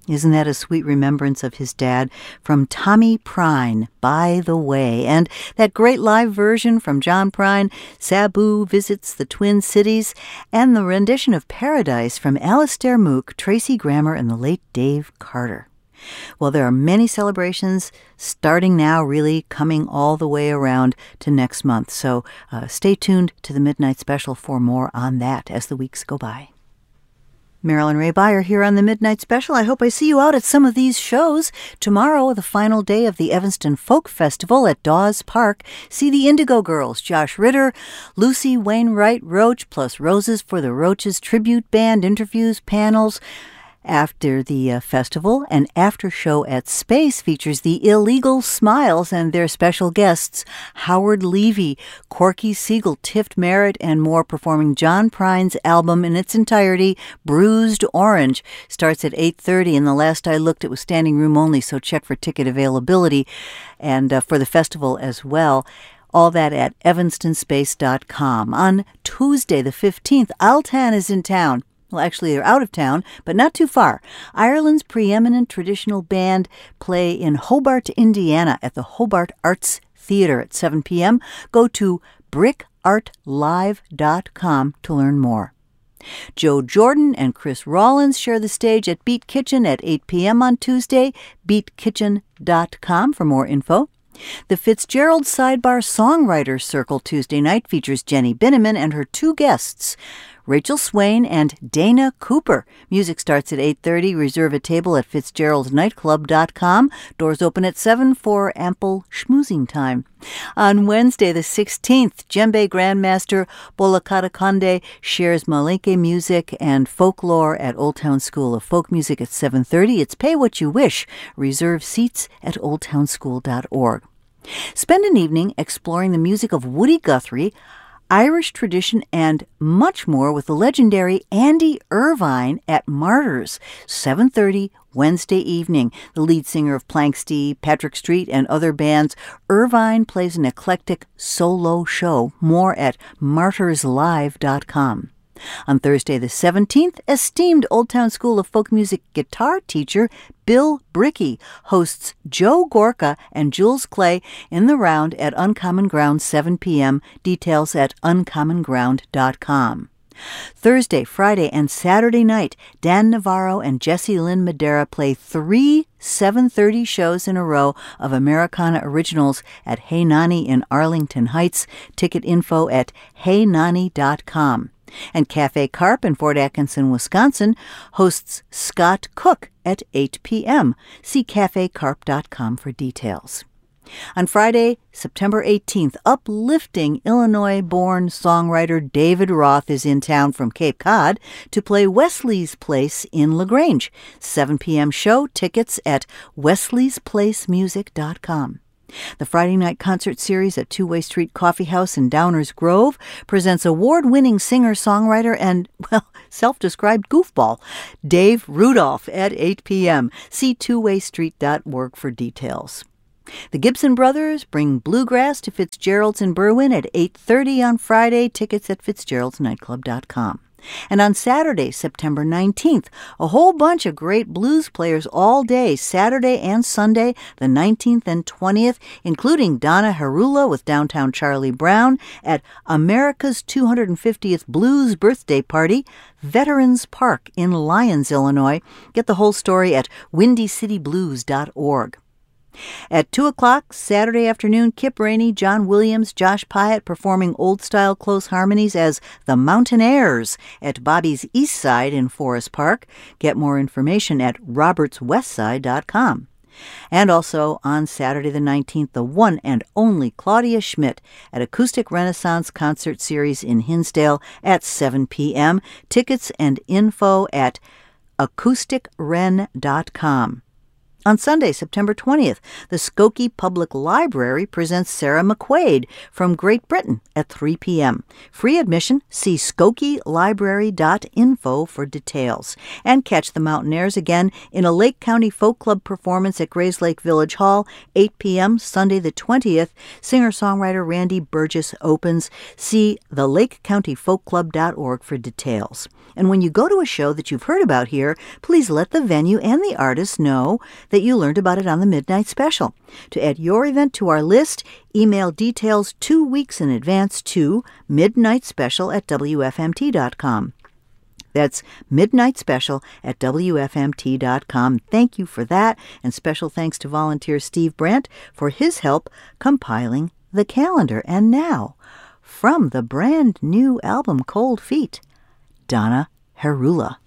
Isn't that a sweet remembrance of his dad? From Tommy Prine, By the Way. And that great live version from John Prine, Sabu Visits the Twin Cities, and the rendition of Paradise from Alastair Mook, Tracy Grammer, and the late Dave Carter. Well, there are many celebrations starting now, really coming all the way around to next month. So stay tuned to the Midnight Special for more on that as the weeks go by. Marilyn Ray Beyer here on the Midnight Special. I hope I see you out at some of these shows. Tomorrow, the final day of the Evanston Folk Festival at Dawes Park. See the Indigo Girls, Josh Ritter, Lucy Wainwright Roach, plus Roses for the Roaches tribute band, interviews, panels. After the festival, an after-show at Space features the Illegal Smiles and their special guests, Howard Levy, Corky Siegel, Tift Merritt, and more, performing John Prine's album in its entirety, Bruised Orange. Starts at 8:30, and the last I looked, it was standing room only, so check for ticket availability, and for the festival as well. All that at evanstonspace.com. On Tuesday, the 15th, Altan is in town. Well, actually, they're out of town, but not too far. Ireland's preeminent traditional band play in Hobart, Indiana at the Hobart Arts Theatre at 7 p.m. Go to brickartlive.com to learn more. Joe Jordan and Chris Rollins share the stage at Beat Kitchen at 8 p.m. on Tuesday. BeatKitchen.com for more info. The Fitzgerald Sidebar Songwriters Circle Tuesday night features Jenny Binneman and her two guests, Rachel Swain and Dana Cooper. Music starts at 8:30. Reserve a table at fitzgeraldnightclub.com. Doors open at 7 for ample schmoozing time. On Wednesday, the 16th, djembe grandmaster Bolakata Konde shares Malinke music and folklore at Old Town School of Folk Music at 7:30. It's pay what you wish. Reserve seats at oldtownschool.org. Spend an evening exploring the music of Woody Guthrie, Irish tradition, and much more with the legendary Andy Irvine at Martyrs, 7:30 Wednesday evening. The lead singer of Planxty, Patrick Street, and other bands, Irvine plays an eclectic solo show. More at martyrslive.com. On Thursday the 17th, esteemed Old Town School of Folk Music guitar teacher Bill Brickey hosts Joe Gorka and Jules Clay in the round at Uncommon Ground, 7 p.m. Details at uncommonground.com. Thursday, Friday, and Saturday night, Dan Navarro and Jessie Lynn Madera play 3 7:30 shows in a row of Americana Originals at Hey Nani in Arlington Heights. Ticket info at heynani.com. And Cafe Carp in Fort Atkinson, Wisconsin, hosts Scott Cook at 8 p.m. See cafecarp.com for details. On Friday, September 18th, uplifting Illinois-born songwriter David Roth is in town from Cape Cod to play Wesley's Place in LaGrange. 7 p.m. show, tickets at wesleysplacemusic.com. The Friday night concert series at Two-Way Street Coffee House in Downers Grove presents award-winning singer-songwriter and, well, self-described goofball Dave Rudolph at 8 p.m. See twowaystreet.org for details. The Gibson Brothers bring bluegrass to Fitzgerald's in Berwyn at 8:30 on Friday. Tickets at fitzgeraldsnightclub.com. And on Saturday, September 19th, a whole bunch of great blues players all day, Saturday and Sunday, the 19th and 20th, including Donna Harula with Downtown Charlie Brown at America's 250th Blues Birthday Party, Veterans Park in Lyons, Illinois. Get the whole story at windycityblues.org. At 2 o'clock Saturday afternoon, Kip Rainey, John Williams, Josh Pyatt performing old-style close harmonies as the Mountaineers at Bobby's East Side in Forest Park. Get more information at robertswestside.com. And also on Saturday the 19th, the one and only Claudia Schmidt at Acoustic Renaissance Concert Series in Hinsdale at 7 p.m. Tickets and info at acousticren.com. On Sunday, September 20th, the Skokie Public Library presents Sarah McQuaid from Great Britain at 3 p.m. Free admission. See skokielibrary.info for details. And catch the Mountaineers again in a Lake County Folk Club performance at Grayslake Village Hall, 8 p.m. Sunday the 20th. Singer-songwriter Randy Burgess opens. See thelakecountyfolkclub.org for details. And when you go to a show that you've heard about here, please let the venue and the artist know that you learned about it on the Midnight Special. To add your event to our list, email details 2 weeks in advance to midnightspecial@wfmt.com. That's midnightspecial@wfmt.com. Thank you for that, and special thanks to volunteer Steve Brandt for his help compiling the calendar. And now, from the brand new album Cold Feet, Donna Harula.